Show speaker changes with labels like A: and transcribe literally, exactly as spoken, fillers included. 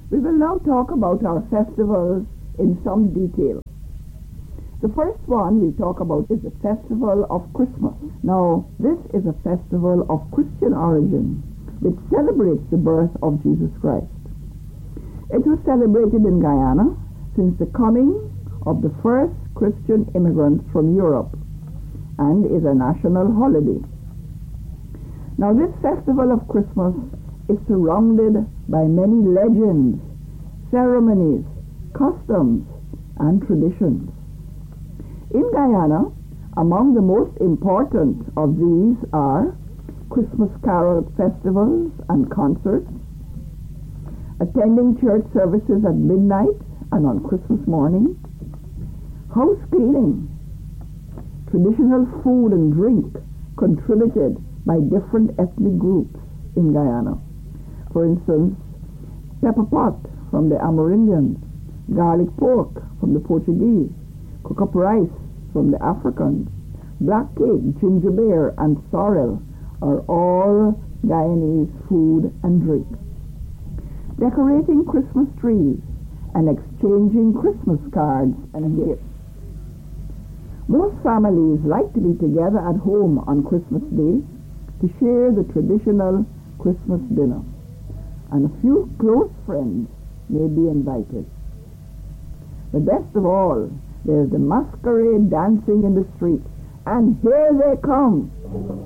A: We will now talk about our festivals in some detail. The first one we talk about is the Festival of Christmas. Now, this is a festival of Christian origin which celebrates the birth of Jesus Christ. It was celebrated in Guyana since the coming of the first Christian immigrants from Europe and is a national holiday. Now, this festival of Christmas is surrounded by many legends, ceremonies, customs, and traditions. In Guyana, among the most important of these are Christmas carol festivals and concerts, attending church services at midnight and on Christmas morning, house cleaning, traditional food and drink contributed by different ethnic groups in Guyana. For instance, pepper pot from the Amerindians, garlic pork from the Portuguese, cook-up rice from the Africans, black cake, ginger beer, and sorrel are all Guyanese food and drink. Decorating Christmas trees and exchanging Christmas cards and gifts. Most families like to be together at home on Christmas Day to share the traditional Christmas dinner, and a few close friends may be invited. The best of all, there's the masquerade dancing in the streets, and here they come.